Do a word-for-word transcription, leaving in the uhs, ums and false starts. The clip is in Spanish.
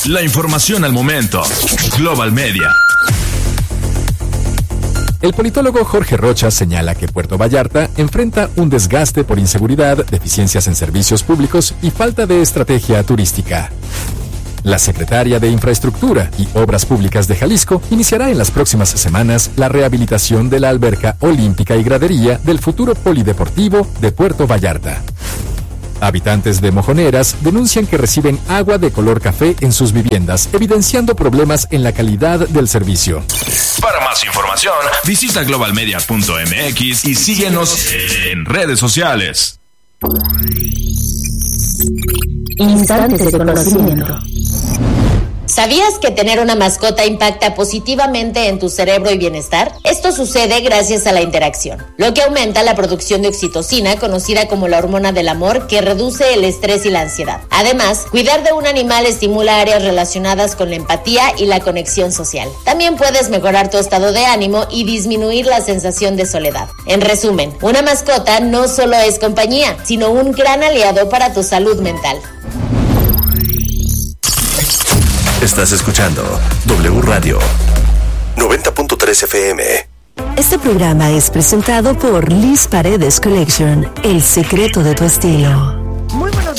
La información al momento. Global Media. El politólogo Jorge Rocha señala que Puerto Vallarta enfrenta un desgaste por inseguridad, deficiencias en servicios públicos y falta de estrategia turística. La secretaria de Infraestructura y Obras Públicas de Jalisco iniciará en las próximas semanas la rehabilitación de la alberca olímpica y gradería del futuro polideportivo de Puerto Vallarta. Habitantes de Mojoneras denuncian que reciben agua de color café en sus viviendas, evidenciando problemas en la calidad del servicio. Para más información, visita global media punto m x y síguenos en redes sociales. Instantes de conocimiento. ¿Sabías que tener una mascota impacta positivamente en tu cerebro y bienestar? Esto sucede gracias a la interacción, lo que aumenta la producción de oxitocina, conocida como la hormona del amor, que reduce el estrés y la ansiedad. Además, cuidar de un animal estimula áreas relacionadas con la empatía y la conexión social. También puedes mejorar tu estado de ánimo y disminuir la sensación de soledad. En resumen, una mascota no solo es compañía, sino un gran aliado para tu salud mental. Estás escuchando W Radio noventa punto tres F M. Este programa es presentado por Liz Paredes Collection, el secreto de tu estilo.